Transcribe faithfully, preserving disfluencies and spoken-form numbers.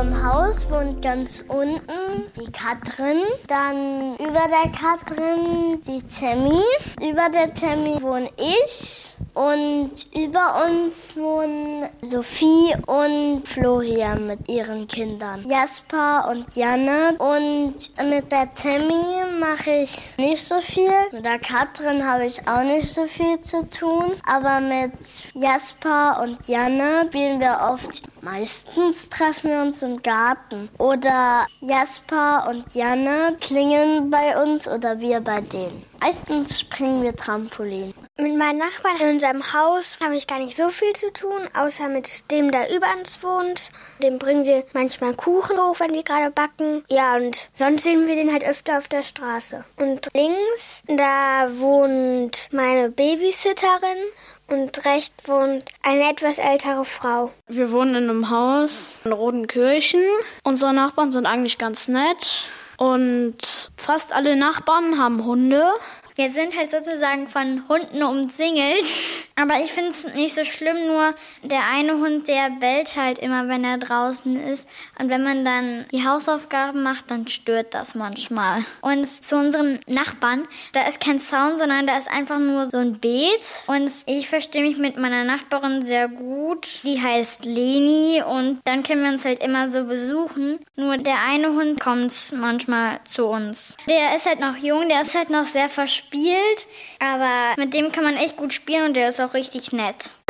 unserem Haus wohnt ganz unten die Katrin, dann über der Katrin die Tammy, über der Tammy wohne ich und über uns wohnen Sophie und Florian mit ihren Kindern, Jasper und Janne. Und mit der Tammy mache ich nicht so viel, mit der Katrin habe ich auch nicht so viel zu tun, aber mit Jasper und Janne spielen wir oft. Meistens treffen wir uns im Garten oder Jasper und Janne klingeln bei uns oder wir bei denen. Meistens springen wir Trampolin. Mit meinen Nachbarn in unserem Haus habe ich gar nicht so viel zu tun, außer mit dem, der über uns wohnt. Dem bringen wir manchmal Kuchen hoch, wenn wir gerade backen. Ja, und sonst sehen wir den halt öfter auf der Straße. Und links, da wohnt meine Babysitterin. Und rechts wohnt eine etwas ältere Frau. Wir wohnen in einem Haus in Rodenkirchen. Unsere Nachbarn sind eigentlich ganz nett. Und fast alle Nachbarn haben Hunde. Wir sind halt sozusagen von Hunden umzingelt. Aber ich finde es nicht so schlimm, nur der eine Hund, der bellt halt immer, wenn er draußen ist. Und wenn man dann die Hausaufgaben macht, dann stört das manchmal. Und zu unseren Nachbarn, da ist kein Zaun, sondern da ist einfach nur so ein Beet. Und ich verstehe mich mit meiner Nachbarin sehr gut. Die heißt Leni und dann können wir uns halt immer so besuchen. Nur der eine Hund kommt manchmal zu uns. Der ist halt noch jung, der ist halt noch sehr verspielt. Aber mit dem kann man echt gut spielen und der ist auch richtig nett.